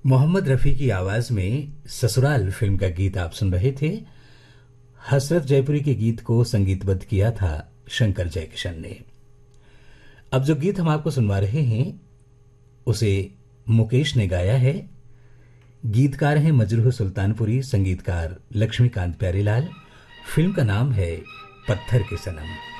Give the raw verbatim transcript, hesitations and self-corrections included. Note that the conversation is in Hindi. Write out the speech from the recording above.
मोहम्मद रफ़ी की आवाज में ससुराल फिल्म का गीत आप सुन रहे थे। हसरत जयपुरी के गीत को संगीतबद्ध किया था शंकर जयकिशन ने। अब जो गीत हम आपको सुनवा रहे हैं उसे मुकेश ने गाया है। गीतकार हैं मजरूह सुल्तानपुरी, संगीतकार लक्ष्मीकांत प्यारेलाल। फिल्म का नाम है पत्थर के सनम।